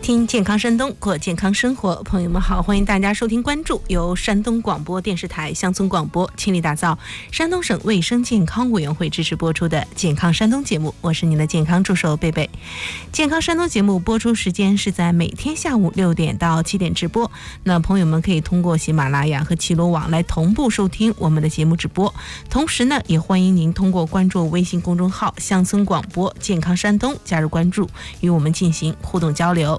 听健康山东，过健康生活。朋友们好，欢迎大家收听关注由山东广播电视台乡村广播倾力打造，山东省卫生健康委员会支持播出的健康山东节目。我是您的健康助手贝贝。健康山东节目播出时间是在每天下午6点到7点直播，那朋友们可以通过喜马拉雅和齐罗网来同步收听我们的节目直播。同时呢，也欢迎您通过关注微信公众号乡村广播健康山东加入关注，与我们进行互动交流。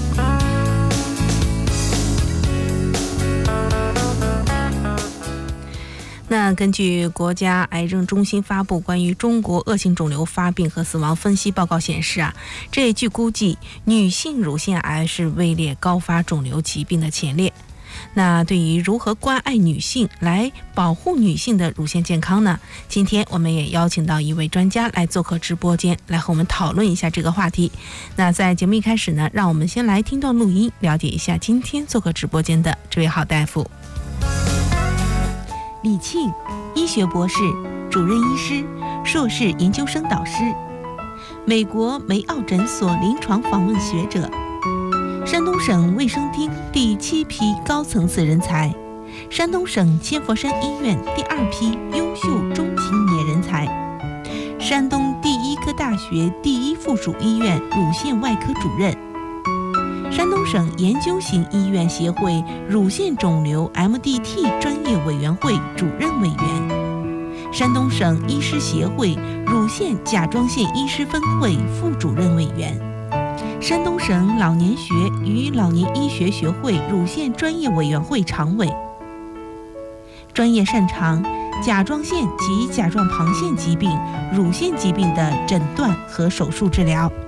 那根据国家癌症中心发布关于中国恶性肿瘤发病和死亡分析报告显示这据估计女性乳腺癌是位列高发肿瘤疾病的前列。那对于如何关爱女性来保护女性的乳腺健康呢？今天我们也邀请到一位专家来做客直播间，来和我们讨论一下这个话题。那在节目一开始呢，让我们先来听段录音，了解一下今天做客直播间的这位好大夫。李庆，医学博士、主任医师、硕士研究生导师，美国梅奥诊所临床访问学者，山东省卫生厅第7批高层次人才，山东省千佛山医院第2批优秀中青年人才，山东第一科大学第1附属医院乳腺外科主任，山东省研究型医院协会乳腺肿瘤 MDT 专业委员会主任委员，山东省医师协会乳腺甲状腺医师分会副主任委员，山东省老年学与老年医学学会乳腺专业委员会常委，专业擅长甲状腺及甲状旁腺疾病、乳腺疾病的诊断和手术治疗。